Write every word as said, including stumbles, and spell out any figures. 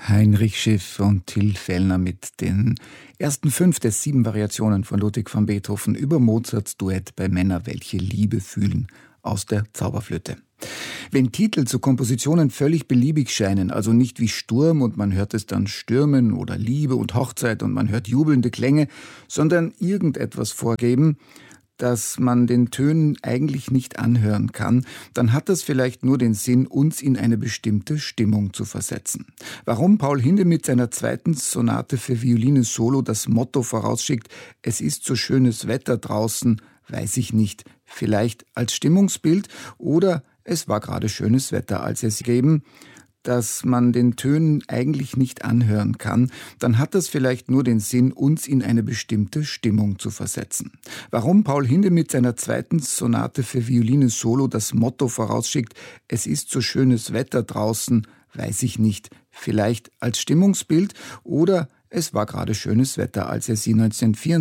Heinrich Schiff und Till Fellner mit den ersten fünf der sieben Variationen von Ludwig van Beethoven über Mozarts Duett bei Männer, welche Liebe fühlen, aus der Zauberflöte. Wenn Titel zu Kompositionen völlig beliebig scheinen, also nicht wie Sturm und man hört es dann stürmen oder Liebe und Hochzeit und man hört jubelnde Klänge, sondern irgendetwas vorgeben, dass man den Tönen eigentlich nicht anhören kann, dann hat das vielleicht nur den Sinn, uns in eine bestimmte Stimmung zu versetzen. Warum Paul Hinde mit seiner zweiten Sonate für Violine Solo das Motto vorausschickt, es ist so schönes Wetter draußen, weiß ich nicht. Vielleicht als Stimmungsbild oder es war gerade schönes Wetter, als es geben, dass man den Tönen eigentlich nicht anhören kann, dann hat das vielleicht nur den Sinn, uns in eine bestimmte Stimmung zu versetzen. Warum Paul Hinde mit seiner zweiten Sonate für Violine Solo das Motto vorausschickt, es ist so schönes Wetter draußen, weiß ich nicht. Vielleicht als Stimmungsbild oder es war gerade schönes Wetter, als er sie neunzehnhundertvierundsiebzig